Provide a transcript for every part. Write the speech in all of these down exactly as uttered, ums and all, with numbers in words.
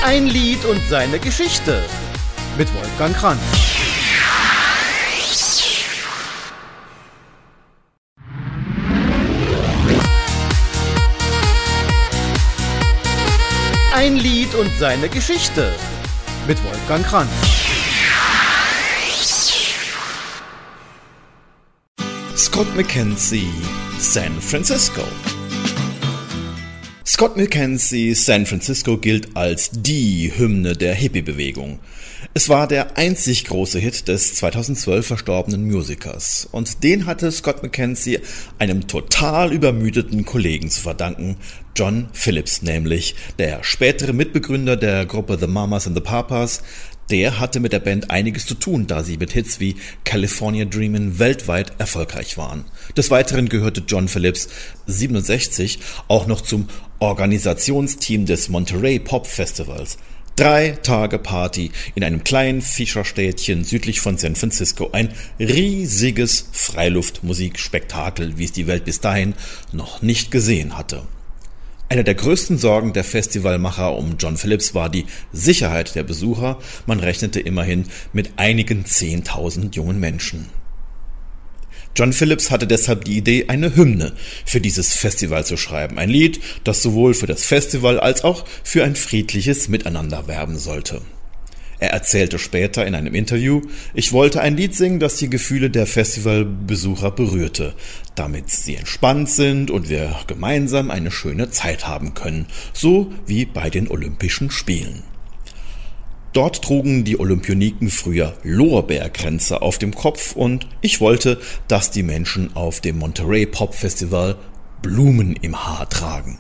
Ein Lied und seine Geschichte mit Wolfgang Kranz. Ein Lied und seine Geschichte mit Wolfgang Kranz. Scott McKenzie, San Francisco. Scott McKenzie, San Francisco gilt als die Hymne der Hippie-Bewegung. Es war der einzig große Hit des zweitausendzwölf verstorbenen Musikers. Und den hatte Scott McKenzie einem total übermüdeten Kollegen zu verdanken, John Phillips nämlich, der spätere Mitbegründer der Gruppe The Mamas and the Papas. Der hatte mit der Band einiges zu tun, da sie mit Hits wie California Dreamin' weltweit erfolgreich waren. Des Weiteren gehörte John Phillips siebenundsechzig auch noch zum Organisationsteam des Monterey Pop Festivals. Drei Tage Party in einem kleinen Fischerstädtchen südlich von San Francisco. Ein riesiges Freiluftmusikspektakel, wie es die Welt bis dahin noch nicht gesehen hatte. Eine der größten Sorgen der Festivalmacher um John Phillips war die Sicherheit der Besucher. Man rechnete immerhin mit einigen Zehntausend jungen Menschen. John Phillips hatte deshalb die Idee, eine Hymne für dieses Festival zu schreiben. Ein Lied, das sowohl für das Festival als auch für ein friedliches Miteinander werben sollte. Er erzählte später in einem Interview: Ich wollte ein Lied singen, das die Gefühle der Festivalbesucher berührte, damit sie entspannt sind und wir gemeinsam eine schöne Zeit haben können, so wie bei den Olympischen Spielen. Dort trugen die Olympioniken früher Lorbeerkränze auf dem Kopf und ich wollte, dass die Menschen auf dem Monterey Pop Festival Blumen im Haar tragen.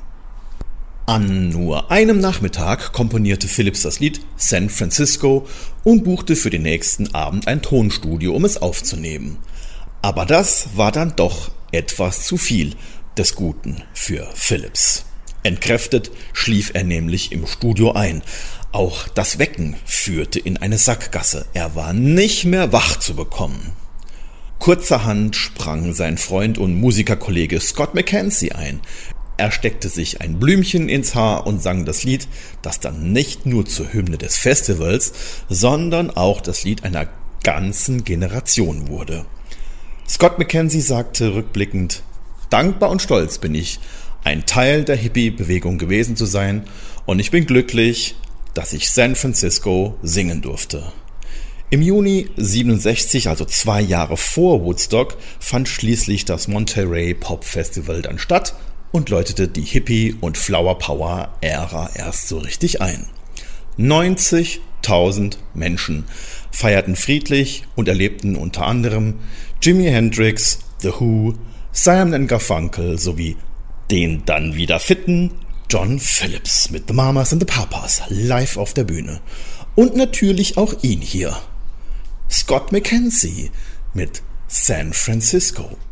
An nur einem Nachmittag komponierte Phillips das Lied San Francisco und buchte für den nächsten Abend ein Tonstudio, um es aufzunehmen. Aber das war dann doch etwas zu viel des Guten für Phillips. Entkräftet schlief er nämlich im Studio ein. Auch das Wecken führte in eine Sackgasse. Er war nicht mehr wach zu bekommen. Kurzerhand sprang sein Freund und Musikerkollege Scott McKenzie ein. Er steckte sich ein Blümchen ins Haar und sang das Lied, das dann nicht nur zur Hymne des Festivals, sondern auch das Lied einer ganzen Generation wurde. Scott McKenzie sagte rückblickend: Dankbar und stolz bin ich, ein Teil der Hippie-Bewegung gewesen zu sein, und ich bin glücklich, dass ich San Francisco singen durfte. Im Juni siebenundsechzig, also zwei Jahre vor Woodstock, fand schließlich das Monterey Pop Festival dann statt und läutete die Hippie- und Flower-Power-Ära erst so richtig ein. neunzigtausend Menschen feierten friedlich und erlebten unter anderem Jimi Hendrix, The Who, Simon and Garfunkel sowie den dann wieder fitten John Phillips mit The Mamas and the Papas live auf der Bühne. Und natürlich auch ihn hier, Scott McKenzie mit San Francisco.